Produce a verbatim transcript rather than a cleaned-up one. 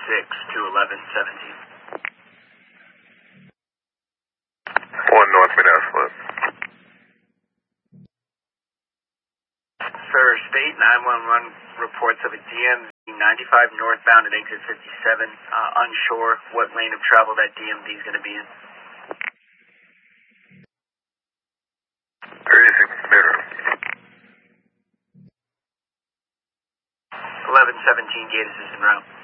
six to eleven seventeen. one North Meadows Flip. Sir, State nine one one reports of a D M V ninety-five northbound at exit fifty-seven. Uh, unsure what lane of travel that D M V is going to be in. thirty-six Mirror. eleven seventeen, gate assist en route.